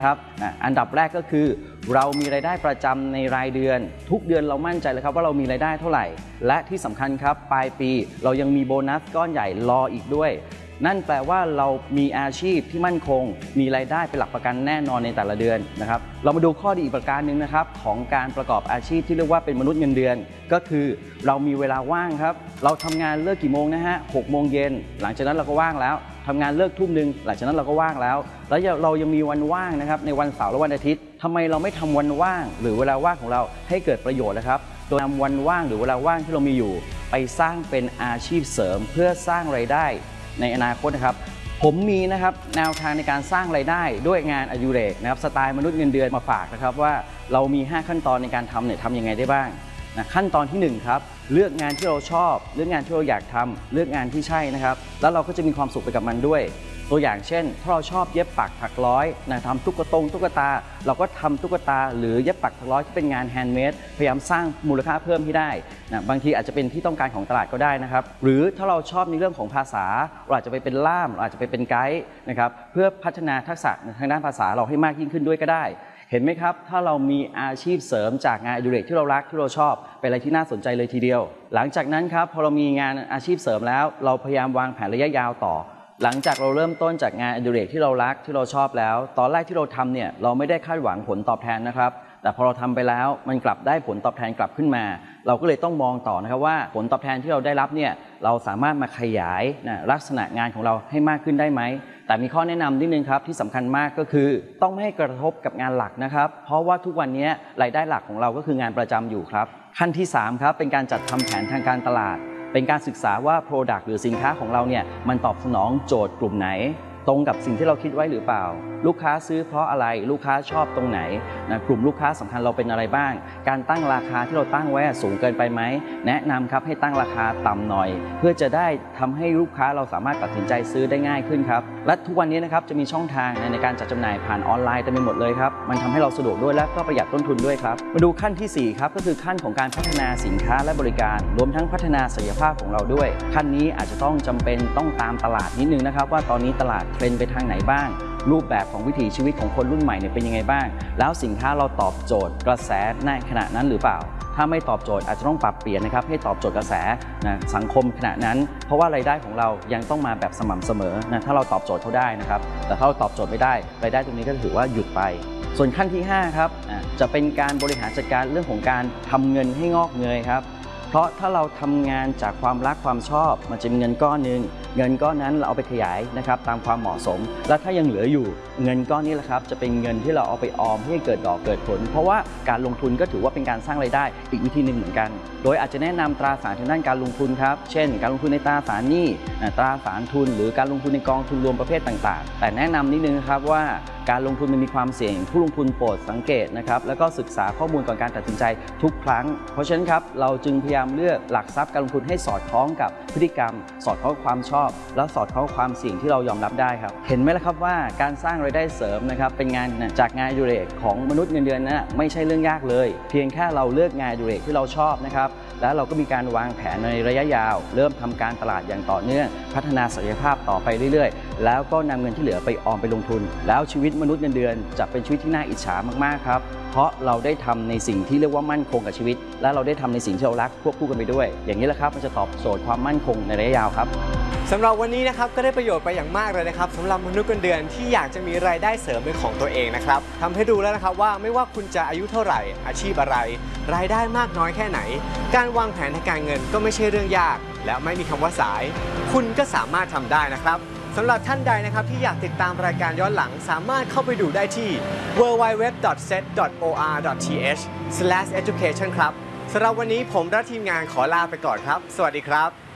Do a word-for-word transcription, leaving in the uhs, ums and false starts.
ครับอันดับแรกก็คือเรามีรายได้ประจำในรายเดือนทุกเดือนเรามั่นใจเลยครับว่าเรามีรายได้เท่าไหร่และที่สำคัญครับปลายปีเรายังมีโบนัสก้อนใหญ่รออีกด้วยนั่นแปลว่าเรามีอาชีพที่มั่นคงมีรายได้เป็นหลักประกันแน่นอนในแต่ละเดือนนะครับเรามาดูข้อดีอีกประการหนึ่งนะครับของการประกอบอาชีพที่เรียกว่าเป็นมนุษย์เงินเดือนก็คือเรามีเวลาว่างครับเราทำงานเลิกกี่โมงนะฮะหกโมงเย็นหลังจากนั้นเราก็ว่างแล้วทำงานเลิกทุ่มหนึ่งหลังจากนั้นเราก็ว่างแล้วแล้วเรายังมีวันว่างนะครับในวันเสาร์และวันอาทิตย์ทำไมเราไม่ทำวันว่างหรือเวลาว่างของเราให้เกิดประโยชน์นะครับโดยนำวันว่างหรือเวลาว่างที่เรามีอยู่ไปสร้างเป็นอาชีพเสริมเพื่อสร้างรายได้ในอนาคตนะครับผมมีนะครับแนวทางในการสร้างรายได้ด้วยงานอดิเรกนะครับสไตล์มนุษย์เงินเดือนมาฝากนะครับว่าเรามีห้าขั้นตอนในการทำเนี่ยทำยังไงได้บ้างนะขั้นตอนที่หนึ่งครับเลือกงานที่เราชอบเลือกงานที่เราอยากทำเลือกงานที่ใช่นะครับแล้วเราก็จะมีความสุขไปกับมันด้วยตัวอย่างเช่นถ้าเราชอบเย็บปักถักร้อยนะทำตุ๊กตงตุ๊กตาเราก็ทำตุ๊กตาหรือเย็บปักถักร้อยที่เป็นงานแฮนด์เมดพยายามสร้างมูลค่าเพิ่มที่ได้นะบางทีอาจจะเป็นที่ต้องการของตลาดก็ได้นะครับหรือถ้าเราชอบในเรื่องของภาษาเราอาจจะไปเป็นล่ามเราอาจจะไปเป็นไกด์นะครับเพื่อพัฒนาทักษะทางด้านภาษาเราให้มากยิ่งขึ้นด้วยก็ได้เห็นไหมครับถ้าเรามีอาชีพเสริมจากงานอดิเรกที่เรารักที่เราชอบเป็นอะไรที่น่าสนใจเลยทีเดียวหลังจากนั้นครับพอเรามีงานอาชีพเสริมแล้วเราพยายามวางแผนระยะยาวต่อหลังจากเราเริ่มต้นจากงานอดิเรกที่เรารักที่เราชอบแล้วตอนแรกที่เราทำเนี่ยเราไม่ได้คาดหวังผลตอบแทนนะครับแต่พอเราทำไปแล้วมันกลับได้ผลตอบแทนกลับขึ้นมาเราก็เลยต้องมองต่อนะครับว่าผลตอบแทนที่เราได้รับเนี่ยเราสามารถมาขยายนะลักษณะงานของเราให้มากขึ้นได้ไหมแต่มีข้อแนะนำนิดนึงครับที่สำคัญมากก็คือต้องไม่ให้กระทบกับงานหลักนะครับเพราะว่าทุกวันนี้รายได้หลักของเราก็คืองานประจำอยู่ครับขั้นที่สามครับเป็นการจัดทำแผนทางการตลาดเป็นการศึกษาว่า Product หรือสินค้าของเราเนี่ยมันตอบสนองโจทย์กลุ่มไหนตรงกับสิ่งที่เราคิดไว้หรือเปล่าลูกค้าซื้อเพราะอะไรลูกค้าชอบตรงไหนนะกลุ่มลูกค้าสำคัญเราเป็นอะไรบ้างการตั้งราคาที่เราตั้งไว้สูงเกินไปไหมแนะนำครับให้ตั้งราคาต่ำหน่อยเพื่อจะได้ทำให้ลูกค้าเราสามารถตัดสินใจซื้อได้ง่ายขึ้นครับและทุกวันนี้นะครับจะมีช่องทางในการจัดจำหน่ายผ่านออนไลน์เต็มไปหมดเลยครับมันทำให้เราสะดวกด้วยและก็ประหยัดต้นทุนด้วยครับมาดูขั้นที่สี่ครับก็คือขั้นของการพัฒนาสินค้าและบริการรวมทั้งพัฒนาศักยภาพของเราด้วยขั้นนี้อาจจะต้องจำเป็นต้องตามตลาดนิดนึงนะครับว่าตอนนี้ตลาดเทรนด์ไปทางไหนบ้างรูปแบบของวิถีชีวิตของคนรุ่นใหม่เนี่ยเป็นยังไงบ้างแล้วสินค้าเราตอบโจทย์กระแสในขณะนั้นหรือเปล่าถ้าไม่ตอบโจทย์อาจจะต้องปรับเปลี่ยนนะครับให้ตอบโจทย์กระแสนะสังคมขณะนั้นเพราะว่ารายได้ของเรายังต้องมาแบบสม่ำเสมอนะถ้าเราตอบโจทย์เขาได้นะครับแต่ถ้าเราตอบโจทย์ไม่ได้รายได้ตรงนี้ก็ถือว่าหยุดไปส่วนขั้นที่ห้าครับจะเป็นการบริหารจัดการเรื่องของการทำเงินให้งอกเงยครับเพราะถ้าเราทำงานจากความรักความชอบมันจะมีเงินก้อนหนึ่งเงินก้อนนั้นเราเอาไปขยายนะครับตามความเหมาะสมและถ้ายังเหลืออยู่เงินก้อนนี้แหละครับจะเป็นเงินที่เราเอาไปออมให้เกิดดอกเกิดผลเพราะว่าการลงทุนก็ถือว่าเป็นการสร้างรายได้อีกวิธีหนึ่งเหมือนกันโดยอาจจะแนะนำตราสารทางด้านการลงทุนครับเช่นการลงทุนในตราสารหนี้ตราสารทุนหรือการลงทุนในกองทุนรวมประเภทต่างๆแต่แนะนำนิดนึงนะครับว่าการลงทุนมันมีความเสี่ยงผู้ลงทุนโปรดสังเกตนะครับแล้วก็ศึกษาข้อมูลก่อนการตัดสินใจทุกครั้งเพราะฉะนั้นครับเราจึงพยายามเลือกหลักทรัพย์การลงทุนให้สอดคล้องกับพฤติกรรมสอดคล้องความชอบและสอดคล้องความเสี่ยงที่เรายอมรับได้ครับเห็นไหมล่ะครับว่าการสร้างรายได้เสริมนะครับเป็นงานจากงานอดิเรกของมนุษย์เงินเดือนนะไม่ใช่เรื่องยากเลยเพียงแค่เราเลือกงานอดิเรกที่เราชอบนะครับแล้วเราก็มีการวางแผนในระยะยาวเริ่มทำการตลาดอย่างต่อเนื่องพัฒนาศักยภาพต่อไปเรื่อยๆแล้วก็นำเงินที่เหลือไปออมไปลงทุนแล้วชีวิตมนุษย์เงินเดือนจะเป็นชีวิตที่น่าอิจฉามากๆครับเพราะเราได้ทำในสิ่งที่เรียกว่ามั่นคงกับชีวิตและเราได้ทำในสิ่งที่เรารักควบคู่กันไปด้วยอย่างนี้แหละครับมันจะตอบโจทย์ความมั่นคงในระยะยาวครับสำหรับวันนี้นะครับก็ได้ประโยชน์ไปอย่างมากเลยนะครับสำหรับมนุษย์เงินเดือนที่อยากจะมีรายได้เสริมเป็นของตัวเองนะครับทำให้ดูแล้วนะครับว่าไม่ว่าคุณจะอายุเท่าไหร่อาชีพอะไรรายได้มากน้อยแค่ไหนการวางแผนทางการเงินก็ไม่ใช่เรื่องยากและไม่มีคำว่าสายคุณก็สามารถทำได้นะครับสำหรับท่านใดนะครับที่อยากติดตามรายการย้อนหลังสามารถเข้าไปดูได้ที่ ดับเบิลยู ดับเบิลยู ดับเบิลยู ดอท เซต ดอท โอ อาร์ ดอท ที เอช สแลช เอดูเคชัน ครับสำหรับวันนี้ผมและทีมงานขอลาไปก่อนครับสวัสดีครับ